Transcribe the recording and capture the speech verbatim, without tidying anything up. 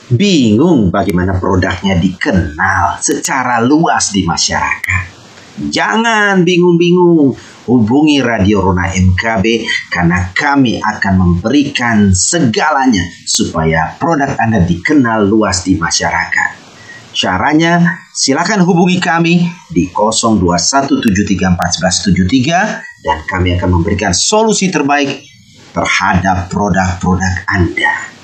Bingung bagaimana produknya dikenal secara luas di masyarakat? Jangan bingung-bingung, hubungi Radio Rona M K B karena kami akan memberikan segalanya supaya produk Anda dikenal luas di masyarakat. Caranya, silakan hubungi kami di nol dua satu tujuh tiga empat satu satu tujuh tiga dan kami akan memberikan solusi terbaik terhadap produk-produk Anda.